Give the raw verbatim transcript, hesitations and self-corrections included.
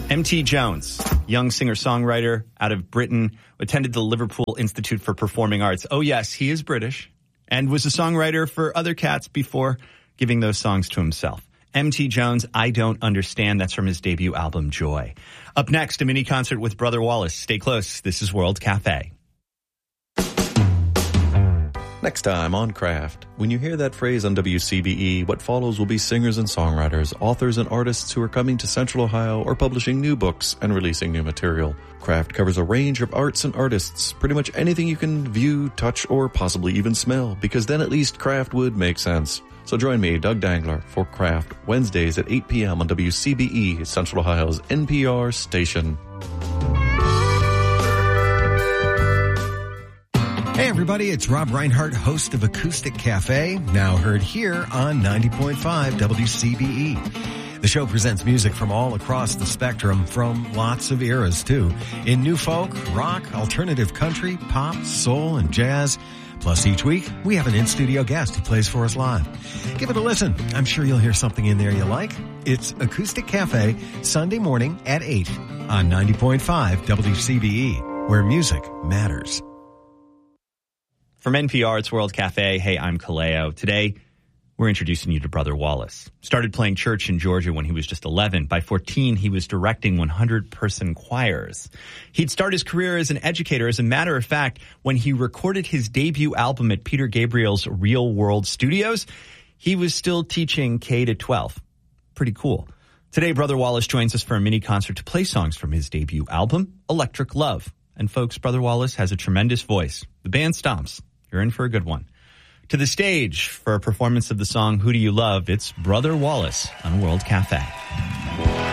M T Jones, young singer-songwriter out of Britain, attended the Liverpool Institute for Performing Arts. Oh, yes, he is British and was a songwriter for other cats before giving those songs to himself. M T Jones, I Don't Understand. That's from his debut album, Joy. Up next, a mini concert with Brother Wallace. Stay close. This is World Cafe. Next time on Craft, when you hear that phrase on W C B E, what follows will be singers and songwriters, authors and artists who are coming to Central Ohio or publishing new books and releasing new material. Craft covers a range of arts and artists, pretty much anything you can view, touch, or possibly even smell, because then at least Craft would make sense. So join me, Doug Dangler, for Craft, Wednesdays at eight p.m. on W C B E, Central Ohio's N P R station. Hey everybody, it's Rob Reinhardt, host of Acoustic Cafe, now heard here on ninety point five W C B E. The show presents music from all across the spectrum, from lots of eras too, in new folk, rock, alternative country, pop, soul, and jazz. Plus each week, we have an in-studio guest who plays for us live. Give it a listen. I'm sure you'll hear something in there you like. It's Acoustic Cafe, Sunday morning at eight on ninety point five W C B E, where music matters. From N P R, it's World Cafe. Hey, I'm Kaleo. Today, we're introducing you to Brother Wallace. Started playing church in Georgia when he was just eleven. By fourteen, he was directing one hundred person choirs. He'd start his career as an educator. As a matter of fact, when he recorded his debut album at Peter Gabriel's Real World Studios, he was still teaching K to twelve. Pretty cool. Today, Brother Wallace joins us for a mini concert to play songs from his debut album, Electric Love. And folks, Brother Wallace has a tremendous voice. The band stomps. You're in for a good one. To the stage for a performance of the song Who Do You Love? It's Brother Wallace on World Cafe.